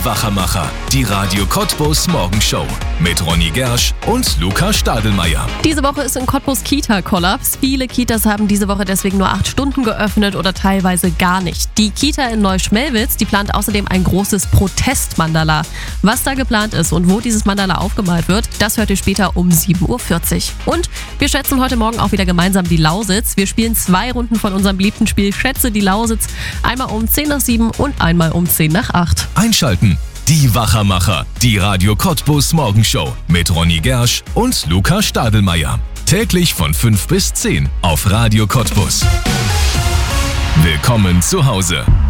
Die Wachermacher, die Radio Cottbus Morgenshow mit Ronny Gersch und Luca Stadelmeier. Diese Woche ist in Cottbus Kita-Kollaps. Viele Kitas haben diese Woche deswegen nur 8 Stunden geöffnet oder teilweise gar nicht. Die Kita in Neuschmelwitz, die plant außerdem ein großes Protest-Mandala. Was da geplant ist und wo dieses Mandala aufgemalt wird, das hört ihr später um 7.40 Uhr. Und wir schätzen heute Morgen auch wieder gemeinsam die Lausitz. Wir spielen 2 Runden von unserem beliebten Spiel Schätze die Lausitz. Einmal um 7:10 und einmal um 7:50. Einschalten. Die Wachermacher, die Radio Cottbus Morgenshow mit Ronny Gersch und Luca Stadelmeier. Täglich von 5 bis 10 auf Radio Cottbus. Willkommen zu Hause.